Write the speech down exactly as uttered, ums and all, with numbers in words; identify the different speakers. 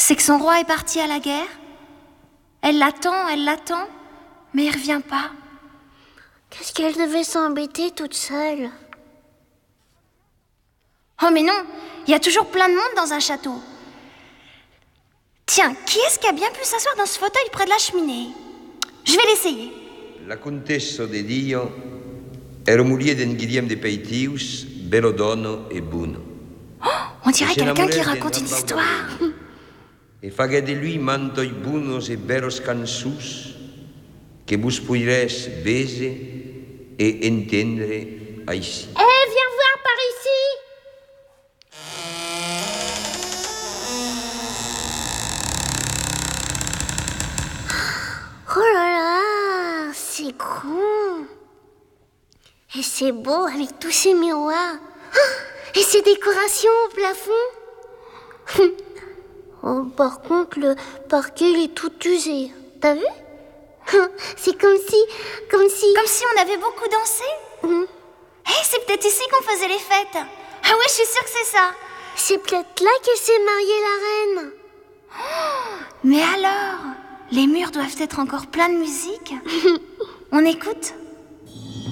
Speaker 1: C'est que son roi est parti à la guerre. Elle l'attend, elle l'attend, mais il revient pas.
Speaker 2: Qu'est-ce qu'elle devait s'embêter toute seule?
Speaker 1: Oh mais non, il y a toujours plein de monde dans un château. Tiens, qui est-ce qui a bien pu s'asseoir dans ce fauteuil près de la cheminée? Je vais l'essayer.
Speaker 3: La contessa de Dio era moglie d'en Guillaume de Peitius, Bellodono e Buno.
Speaker 1: Oh, on dirait quelqu'un qui raconte une histoire.
Speaker 3: E fagué de lui mantoi bunos e beros cansus que vos pourrez baiser et entendre ici.
Speaker 2: Eh, hey, viens voir par ici. Oh là là, c'est grand. Et c'est beau avec tous ces miroirs. Et ces décorations au plafond. Oh, par contre, le parquet il est tout usé. T'as vu? C'est comme si... Comme si...
Speaker 1: Comme si on avait beaucoup dansé.
Speaker 2: Mmh.
Speaker 1: Hey, c'est peut-être ici qu'on faisait les fêtes. Ah oui, je suis sûre que c'est ça.
Speaker 2: C'est peut-être là qu'elle s'est mariée, la reine.
Speaker 1: Oh, mais alors, les murs doivent être encore pleins de musique. On écoute?